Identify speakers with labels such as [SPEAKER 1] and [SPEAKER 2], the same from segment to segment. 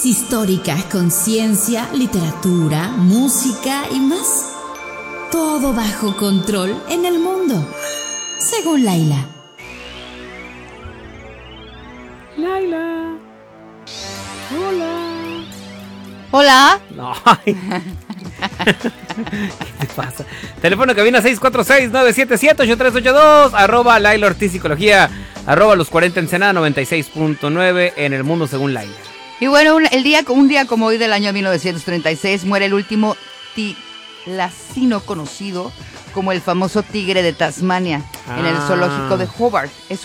[SPEAKER 1] histórica con ciencia, literatura, música y más. Todo bajo control en el mundo, según Laila.
[SPEAKER 2] Laila. Hola.
[SPEAKER 3] Hola.
[SPEAKER 2] No. ¿Qué te pasa? Teléfono cabina 646-977-8382. Arroba Laila Ortiz Psicología. Arroba los 40 Ensenada 96.9 en el mundo según Laila.
[SPEAKER 3] Y bueno, un día como hoy del año 1936 muere el último tilacino conocido como el famoso tigre de Tasmania en el zoológico de Hobart. Es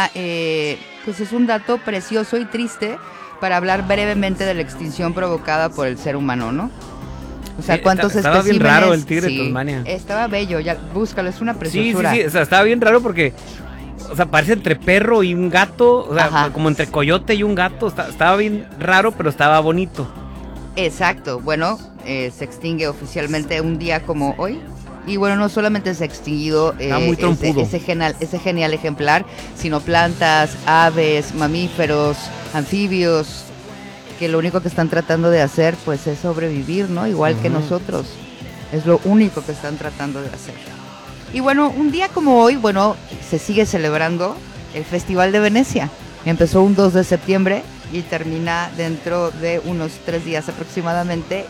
[SPEAKER 3] es un dato precioso y triste para hablar brevemente de la extinción provocada por el ser humano, ¿no? O sea, ¿cuántos
[SPEAKER 2] estaba
[SPEAKER 3] especímenes?
[SPEAKER 2] Bien raro el tigre de Tasmania.
[SPEAKER 3] Estaba bello, ya búscalo, es una preciosura.
[SPEAKER 2] Sí, o sea, estaba bien raro porque, o sea, parece entre perro y un gato, o sea,
[SPEAKER 3] Ajá,
[SPEAKER 2] como entre coyote y un gato. Estaba bien raro, pero estaba bonito.
[SPEAKER 3] Exacto, bueno, se extingue oficialmente un día como hoy. Y bueno, no solamente se ha extinguido ese genial ejemplar, sino plantas, aves, mamíferos, anfibios, que lo único que están tratando de hacer pues es sobrevivir, ¿no? Igual que nosotros, es lo único que están tratando de hacer. Y bueno, un día como hoy, bueno, se sigue celebrando el Festival de Venecia. Empezó un 2 de septiembre y termina dentro de unos 3 días aproximadamente.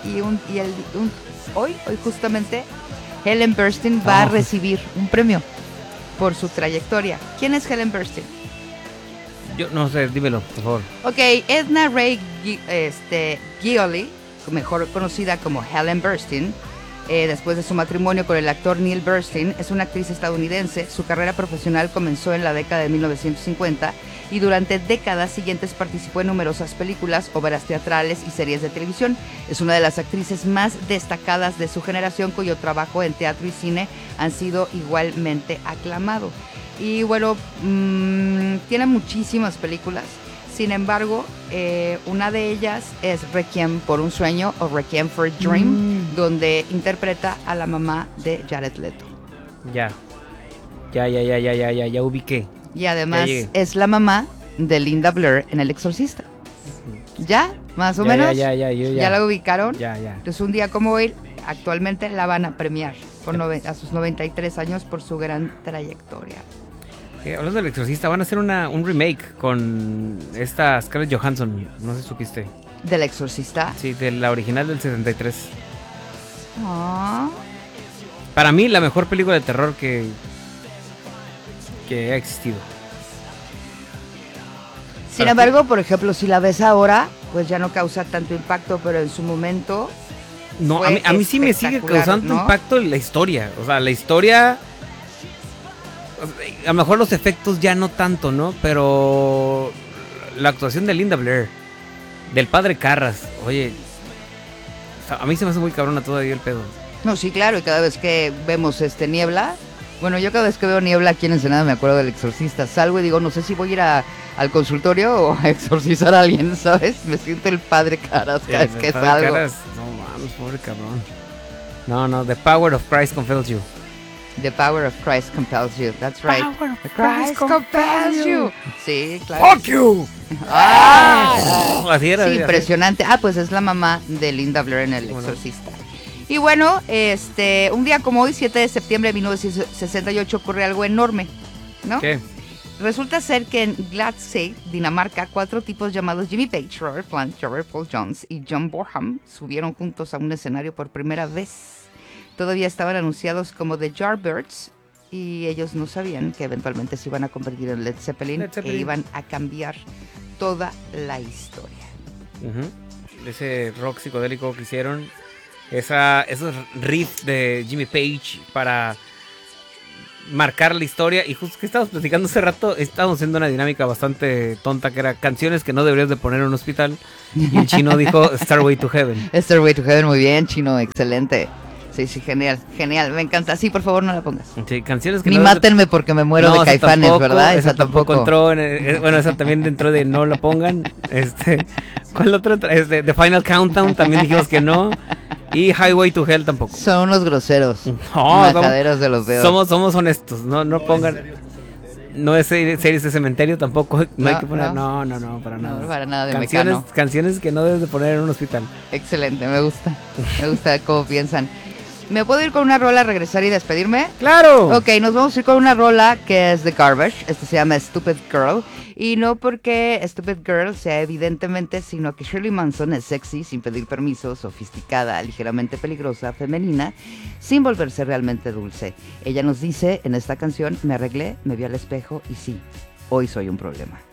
[SPEAKER 3] Hoy justamente Helen Burstyn va a recibir un premio por su trayectoria. ¿Quién es Helen Burstyn?
[SPEAKER 2] Yo no sé, dímelo, por favor.
[SPEAKER 3] Ok, Edna Ray Gioli, mejor conocida como Helen Burstyn, después de su matrimonio con el actor Neil Burstyn, es una actriz estadounidense. Su carrera profesional comenzó en la década de 1950 y durante décadas siguientes participó en numerosas películas, obras teatrales y series de televisión. Es una de las actrices más destacadas de su generación, cuyo trabajo en teatro y cine han sido igualmente aclamado. Y bueno, tiene muchísimas películas. Sin embargo, una de ellas es Requiem por un sueño o Requiem for a Dream, donde interpreta a la mamá de Jared Leto.
[SPEAKER 2] Ya ubiqué.
[SPEAKER 3] Y además es la mamá de Linda Blair en El Exorcista. ¿Ya? ¿Más o menos?
[SPEAKER 2] ¿Ya
[SPEAKER 3] la ubicaron?
[SPEAKER 2] Ya.
[SPEAKER 3] Entonces un día como hoy, actualmente la van a premiar a sus 93 años por su gran trayectoria.
[SPEAKER 2] Hablando del Exorcista, van a hacer un remake con esta Scarlett Johansson, no sé si supiste.
[SPEAKER 3] ¿Del Exorcista?
[SPEAKER 2] Sí, de la original del 73.
[SPEAKER 3] Ah.
[SPEAKER 2] Para mí, la mejor película de terror que ha existido.
[SPEAKER 3] Sin embargo, por ejemplo, si la ves ahora, pues ya no causa tanto impacto, pero en su momento...
[SPEAKER 2] No, a mí sí me sigue causando, ¿no?, impacto la historia. O sea, la historia... A lo mejor los efectos ya no tanto, ¿no? Pero la actuación de Linda Blair, del padre Carras, oye, a mí se me hace muy cabrona todavía el pedo.
[SPEAKER 3] No, sí, claro, y cada vez que vemos Niebla, bueno, yo cada vez que veo Niebla aquí en Ensenada me acuerdo del Exorcista. Salgo y digo, no sé si voy a ir al consultorio o a exorcizar a alguien, ¿sabes? Me siento el padre Carras cada vez que salgo. Caras,
[SPEAKER 2] no mames, pobre cabrón. No, the power of Christ compels you.
[SPEAKER 3] The power of Christ compels you. That's right.
[SPEAKER 2] The power of Christ compels you.
[SPEAKER 3] Sí, claro.
[SPEAKER 2] Fuck you.
[SPEAKER 3] Así era. Sí, impresionante. Pues es la mamá de Linda Blair en El Exorcista. Y bueno, un día como hoy, 7 de septiembre de 1968, ocurre algo enorme, ¿no?
[SPEAKER 2] ¿Qué?
[SPEAKER 3] Resulta ser que en Gladsey, Dinamarca, 4 tipos llamados Jimmy Page, Robert Plant, Robert Paul Jones y John Bonham subieron juntos a un escenario por primera vez. Todavía estaban anunciados como The Yardbirds y ellos no sabían que eventualmente se iban a convertir en Led Zeppelin e iban a cambiar toda la historia.
[SPEAKER 2] Ese rock psicodélico que hicieron, esos riffs de Jimmy Page para marcar la historia. Y justo que estábamos platicando hace rato, estábamos haciendo una dinámica bastante tonta que era canciones que no deberías de poner en un hospital. Y el Chino dijo Stairway to Heaven.
[SPEAKER 3] Stairway to Heaven, muy bien, Chino, excelente. Sí, genial, me encanta. Sí, por favor, no la pongas.
[SPEAKER 2] Sí, canciones que
[SPEAKER 3] ni no mátenme porque me muero de Caifanes,
[SPEAKER 2] tampoco,
[SPEAKER 3] ¿verdad?
[SPEAKER 2] Esa tampoco entró bueno, esa también dentro de no la pongan. ¿Cuál otro? The Final Countdown también dijimos que no. Y Highway to Hell tampoco.
[SPEAKER 3] Son unos groseros.
[SPEAKER 2] No,
[SPEAKER 3] majaderos de los dedos.
[SPEAKER 2] Somos honestos, no pongan. No es series de cementerio tampoco. No hay que poner. No, para nada.
[SPEAKER 3] No, para nada de
[SPEAKER 2] Mecano. Canciones que no debes de poner en un hospital.
[SPEAKER 3] Excelente, me gusta. Me gusta cómo piensan. ¿Me puedo ir con una rola, regresar y despedirme?
[SPEAKER 2] ¡Claro!
[SPEAKER 3] Ok, nos vamos a ir con una rola que es The Garbage. Este se llama Stupid Girl. Y no porque Stupid Girl sea evidentemente, sino que Shirley Manson es sexy, sin pedir permiso, sofisticada, ligeramente peligrosa, femenina, sin volverse realmente dulce. Ella nos dice en esta canción: me arreglé, me vi al espejo y sí, hoy soy un problema.